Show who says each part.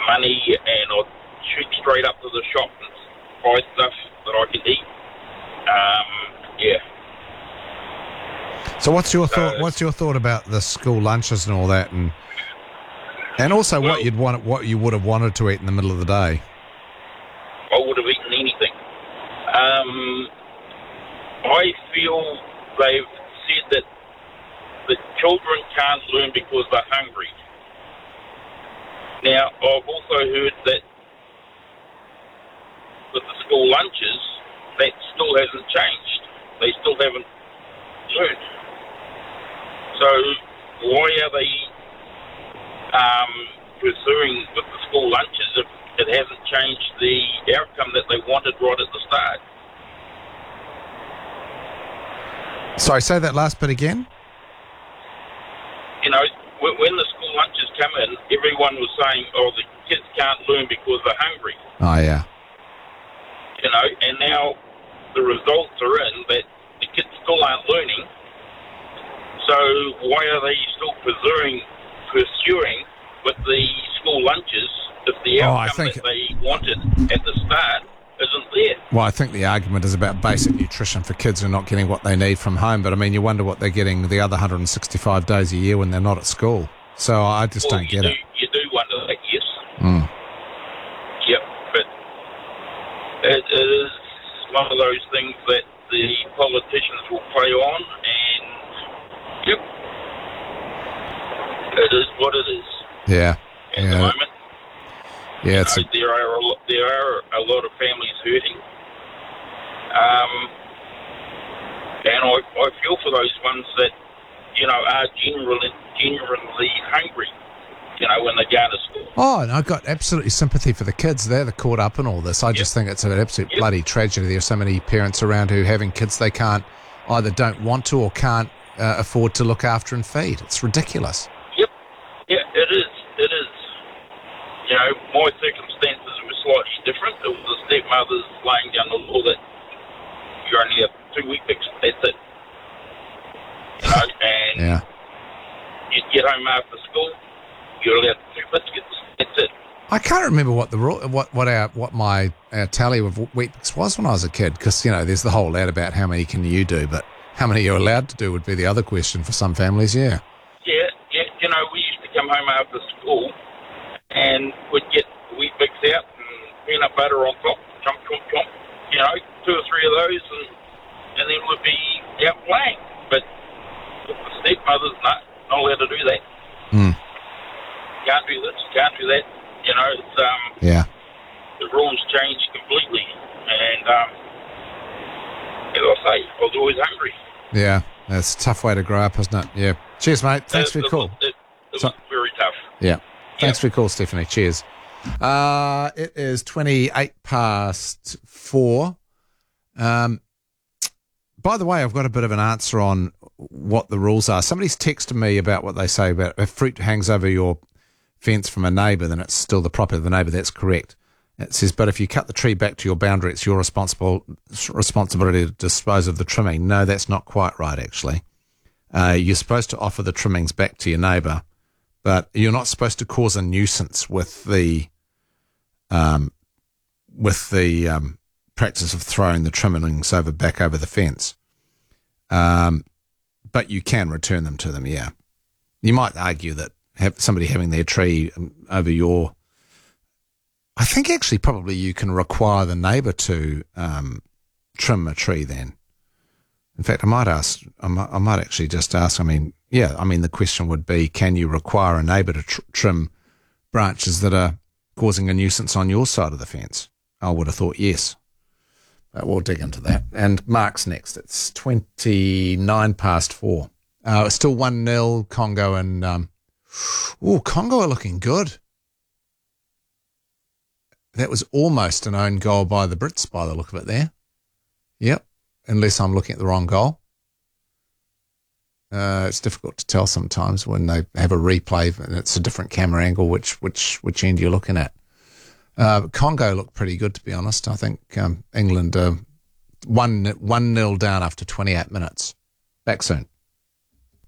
Speaker 1: money and I'd shoot straight up to the shop and buy stuff that I could eat. Yeah.
Speaker 2: So what's your thought? What's your thought about the school lunches and all that, and also what you would have wanted to eat in the middle of the day?
Speaker 1: I would have eaten anything. I feel they've said that the children can't learn because they're hungry. Now, I've also heard that with the school lunches, that still hasn't changed. They still haven't learned. So why are they pursuing with the school lunches if it hasn't changed the outcome that they wanted right at the start?
Speaker 2: Sorry, say that last bit again.
Speaker 1: You know, when the school lunches come in, everyone was saying, oh, the kids can't learn because they're hungry.
Speaker 2: Oh, yeah.
Speaker 1: You know, and now the results are in that the kids still aren't learning. So why are they still pursuing with the school lunches if the outcome that they wanted at the start isn't there?
Speaker 2: Well, I think the argument is about basic nutrition for kids who are not getting what they need from home. But, I mean, you wonder what they're getting the other 165 days a year when they're not at school. So I just don't get it.
Speaker 1: You do wonder that, yes.
Speaker 2: Mm.
Speaker 1: Yep, but it is one of those things that the politicians will play on, and, yep, it is what it is.
Speaker 2: Yeah.
Speaker 1: At the moment.
Speaker 2: Yeah,
Speaker 1: there are a lot of families hurting, and I feel for those ones that, you know, are genuinely hungry, you know, when they go to school.
Speaker 2: Oh, and I've got absolutely sympathy for the kids. They're caught up in all this. I just think it's an absolute bloody tragedy. There's so many parents around who are having kids they either don't want to or can't afford to look after and feed. It's ridiculous.
Speaker 1: Yep. Yeah, it is. It is. You know, my circumstances were slightly different. It was the stepmother's laying down the law that you only have 2 week fix, that's it. You know, and you get home after school, you're allowed 2 biscuits, that's it.
Speaker 2: I can't remember what the rule, what my tally of Weet-Bix was when I was a kid, because, you know, there's the whole ad about how many can you do, but how many you're allowed to do would be the other question for some families,
Speaker 1: Yeah, you know, we used to come home after school and we'd get Weet-Bix out and peanut butter on top, chomp, chomp, chomp, you know, 2 or 3 of those, and then we'd be out playing. But with the stepmothers, not allowed to do that.
Speaker 2: Mm.
Speaker 1: Can't do this, can't do that. You know, it's, the rules changed completely. And, as I say, I was always hungry.
Speaker 2: Yeah, that's a tough way to grow up, isn't it? Yeah. Cheers, mate. Thanks for your call.
Speaker 1: It was very tough.
Speaker 2: Yeah. Thanks for your call, Stephanie. Cheers. It is 4:28. By the way, I've got a bit of an answer on what the rules are. Somebody's texted me about what they say about if fruit hangs over your fence from a neighbour, then it's still the property of the neighbour. That's correct. It says, but if you cut the tree back to your boundary, it's your responsibility to dispose of the trimming. No, that's not quite right, actually. You're supposed to offer the trimmings back to your neighbour, but you're not supposed to cause a nuisance with the practice of throwing the trimmings back over the fence. But you can return them to them, yeah. You might argue that somebody having their tree over your... I think actually probably you can require the neighbour to trim a tree then. In fact, I might actually just ask, the question would be, can you require a neighbour to trim branches that are causing a nuisance on your side of the fence? I would have thought yes. But we'll dig into that. And Mark's next. It's 4:29. It's still 1-0 Congo, and Congo are looking good. That was almost an own goal by the Brits by the look of it there. Yep, unless I'm looking at the wrong goal. It's difficult to tell sometimes when they have a replay and it's a different camera angle which end you're looking at. Congo looked pretty good, to be honest. I think England 1-0 down after 28 minutes. Back soon.